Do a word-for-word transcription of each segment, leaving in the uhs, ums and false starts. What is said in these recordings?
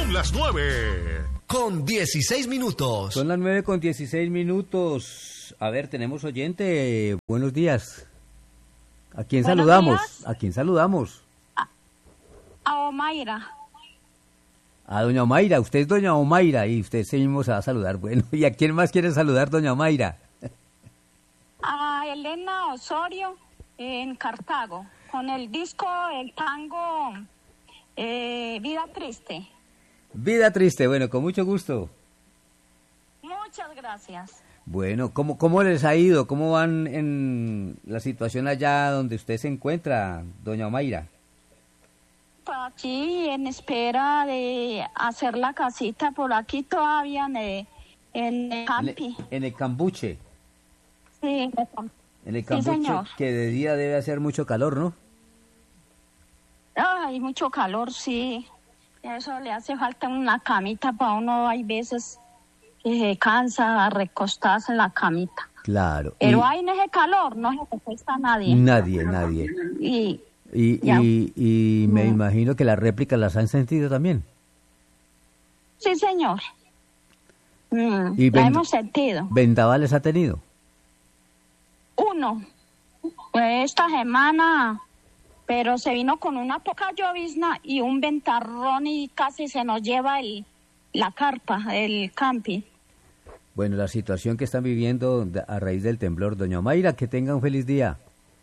Son las nueve con dieciséis minutos. Son las nueve con dieciséis minutos. A ver, tenemos oyente. Buenos días. ¿A quién Buenos saludamos? días. ¿A quién saludamos? A, a Omaira. A doña Omaira. Usted es doña Omaira y usted se mismo se va a saludar. Bueno, ¿y a quién más quiere saludar, doña Omaira? A Elena Osorio en Cartago. Con el disco, el tango eh, Vida Triste. Vida triste. Bueno, con mucho gusto. Muchas gracias. Bueno, ¿cómo, cómo les ha ido? ¿Cómo van en la situación allá donde usted se encuentra, doña Omaira? Pues aquí en espera de hacer la casita por aquí todavía en el, en el campi. En el, en el cambuche. Sí, en el campi. En el Sí, cambuche, señor. que de día debe hacer mucho calor, ¿no? Ay, mucho calor, sí. Eso le hace falta una camita para uno. Hay veces que se cansa a recostarse en la camita. Claro. Pero y ahí en ese calor no se recuesta a nadie. nadie, nadie. Y Y, Ya. y, y me Mm. imagino que las réplicas las han sentido también. sí, señor. Mm, Y la vend- hemos sentido. ¿Vendavales ha tenido? Uno, pues esta semana, pero se vino con una poca llovizna y un ventarrón y casi se nos lleva el, la carpa, el camping. Bueno, la situación que están viviendo de- a raíz del temblor. Doña Mayra, que tenga un feliz día.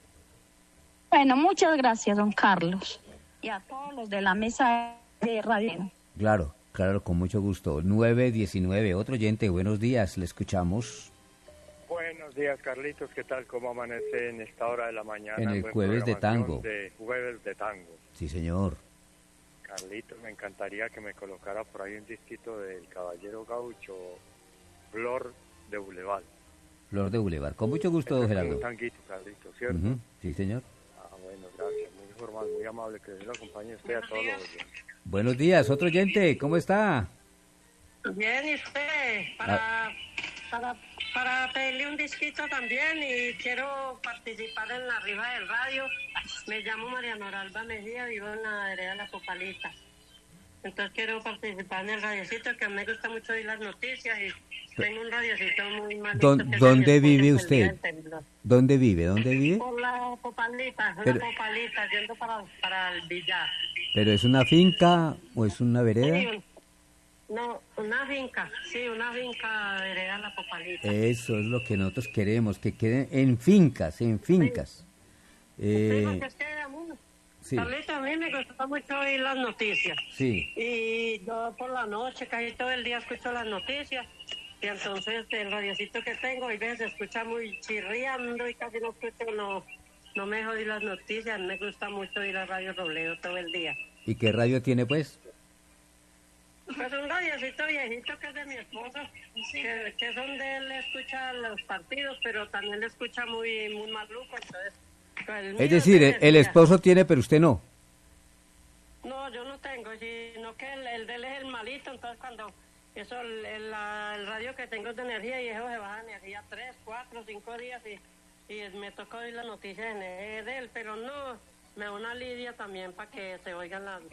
Bueno, muchas gracias, don Carlos. Y a todos los de la mesa de radio. Claro, claro, con mucho gusto. nueve diecinueve, otro oyente, buenos días, le escuchamos. Buenos días, Carlitos. ¿Qué tal? ¿Cómo amanece en esta hora de la mañana? En el Buen Jueves de programación Tango. De Jueves de Tango. Sí, señor. Carlitos, me encantaría que me colocara por ahí un disquito del Caballero Gaucho, Flor de Boulevard. Flor de Boulevard. Con mucho gusto, don Ese es Gerardo. un tanguito, Carlitos, ¿cierto? Ujú, sí, señor. Ah, bueno, gracias. Muy formal, muy amable. Que Dios lo acompañe a usted y a todos los oyentes. Buenos días, otro oyente, ¿cómo está? Bien, ¿y usted? Para, para, para pedirle un disquito también y quiero participar en la rifa del radio. Me llamo María Noralba Mejía, vivo en la vereda de la Popalita. Entonces quiero participar en el radiocito, que a mí me gusta mucho oír las noticias y tengo un radiocito muy malito. ¿Dó- que es de ¿Dónde mi esposo vive por el usted? día del temblor. ¿Dónde vive? ¿Dónde vive? Por la Popalita, Pero- una Popalita, yendo para, para el billar. ¿Pero es una finca o es una vereda? Sí, un- no, una finca, sí, una finca vereda La Popalita. Eso es lo que nosotros queremos, que queden en fincas, en fincas. Sí, Eh, porque es que a mí, sí, Carlito, a mí me gusta mucho oír las noticias. sí. Y yo por la noche, casi todo el día escucho las noticias. Y entonces el radiocito que tengo, a veces se escucha muy chirriando y casi no escucho, no, no me dejo oír las noticias. Me gusta mucho oír la Radio Robledo todo el día. ¿Y qué radio tiene, pues? Pues un radiocito viejito que es de mi esposo, que, que son de él, le escucha los partidos, pero también le escucha muy, muy maluco, entonces... pues, el mío Es decir, de el, el día. esposo tiene, pero usted no. No, yo no tengo, sino que el, el de él es el malito, entonces cuando eso, el, el, la- el radio que tengo es de energía y eso se baja de energía tres, cuatro, cinco días y, y me tocó oír las noticias en- eh, de él, pero no, me da una lidia también para que se oigan las...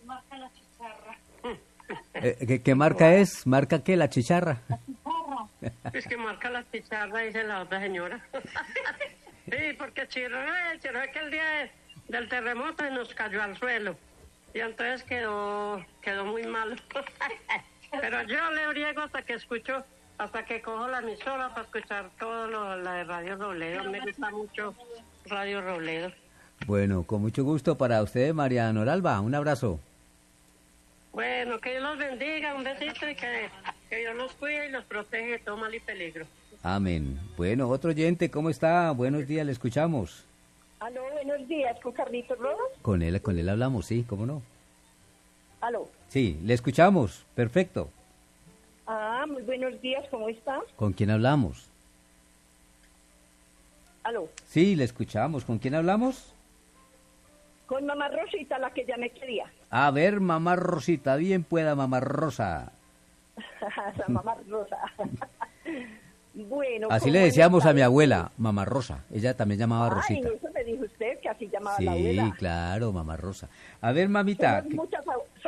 Eh, ¿qué, qué marca es? ¿Marca qué? ¿La chicharra? Es que marca las chicharras, dice la otra señora. Sí, porque chirró, chirró aquel día de- del terremoto y nos cayó al suelo. Y entonces quedó, quedó muy malo. Pero yo le briego hasta que escucho, hasta que cojo la emisora para escuchar todo lo la de Radio Robledo. Me gusta mucho Radio Robledo. Bueno, con mucho gusto para usted, María Noralba. Un abrazo. Bueno, que Dios los bendiga, un besito y que, que Dios los cuide y los protege de todo mal y peligro. Amén. Bueno, otro oyente, ¿cómo está? Buenos días, le escuchamos. Aló, buenos días, ¿con Carlitos Rodas? Con él, con él hablamos, sí, ¿cómo no? Aló. Sí, le escuchamos. Perfecto. Ah, muy buenos días, ¿cómo está? ¿Con quién hablamos? Aló. Sí, le escuchamos. ¿Con quién hablamos? Con mamá Rosita, la que ya me quería. A ver, mamá Rosita, bien pueda, mamá Rosa. Esa mamá Rosa. Bueno. Así ¿cómo le decíamos está? a mi abuela, mamá Rosa. Ella también llamaba Rosita. Ay, eso me dijo usted, que así llamaba la abuela. Sí, claro, mamá Rosa. A ver, mamita. Somos muchas, somos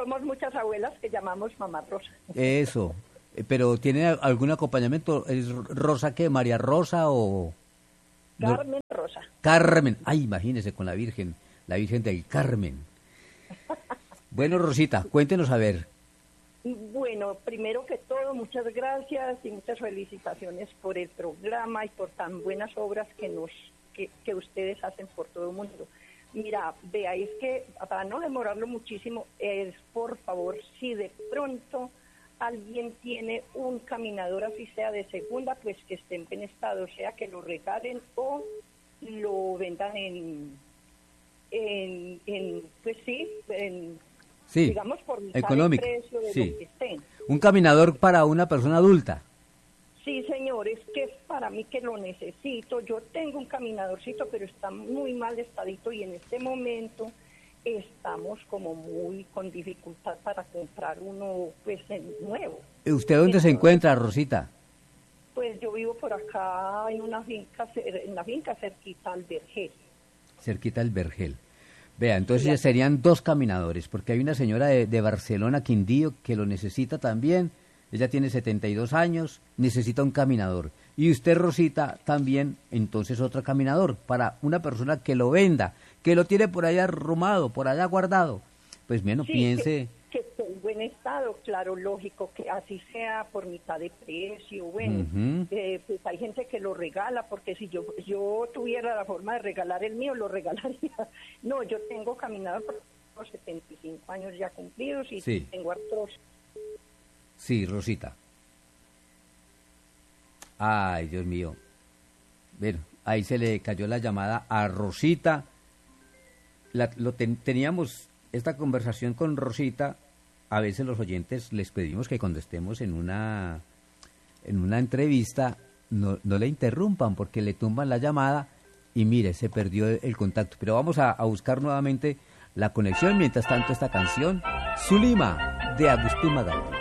somos muchas abuelas que llamamos Mamá Rosa. Eso. Eh, Pero ¿tiene algún acompañamiento? ¿Es Rosa qué? ¿María Rosa o...? no? Carmen Rosa. Carmen. Ay, imagínese con la Virgen, la Virgen del Carmen. Bueno, Rosita, cuéntenos a ver. Bueno, primero que todo, muchas gracias y muchas felicitaciones por el programa y por tan buenas obras que nos que, que ustedes hacen por todo el mundo. Mira, veáis que, para no demorarlo muchísimo, es por favor, si de pronto alguien tiene un caminador, así sea de segunda, pues que esté en buen estado, o sea, que lo regalen o lo vendan en, en, en pues sí, en... Sí, digamos por mitad económico, del precio de sí. lo que estén. Un caminador para una persona adulta. Sí, señor, es que es para mí que lo necesito. Yo tengo un caminadorcito, pero está muy mal estadito y en este momento estamos como muy con dificultad para comprar uno pues nuevo. ¿Usted dónde se encuentra, Rosita? Pues yo vivo por acá en una finca, en la finca cerquita al Vergel. Cerquita del Vergel. Vea, entonces ya serían dos caminadores, porque hay una señora de, de Barcelona, Quindío, que lo necesita también. Ella tiene setenta y dos años, necesita un caminador. Y usted, Rosita, también, entonces otro caminador, para una persona que lo venda, que lo tiene por allá arrumado, por allá guardado. Pues bueno, Sí, piense... Que, que esté en buen estado, claro, lógico, que así sea por mitad de precio. Bueno, Ujú. eh, pues hay gente que lo regala, porque si yo yo tuviera la forma de regalar el mío, lo regalaría. No, yo tengo caminador por los setenta y cinco años ya cumplidos y Sí. tengo artrosis. Sí, Rosita. Ay, Dios mío. Bueno, ahí se le cayó la llamada a Rosita. La- lo ten- teníamos esta conversación con Rosita. A veces los oyentes les pedimos que cuando estemos en una en una entrevista no, no le interrumpan porque le tumban la llamada y mire, se perdió el, el contacto. Pero vamos a, a buscar nuevamente la conexión. Mientras tanto, esta canción, Zulima, de Agustín Magaldi.